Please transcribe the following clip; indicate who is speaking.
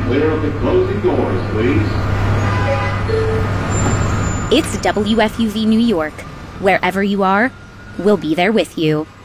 Speaker 1: clear of the closing doors, please.
Speaker 2: It's WFUV New York. Wherever you are, we'll be there with you.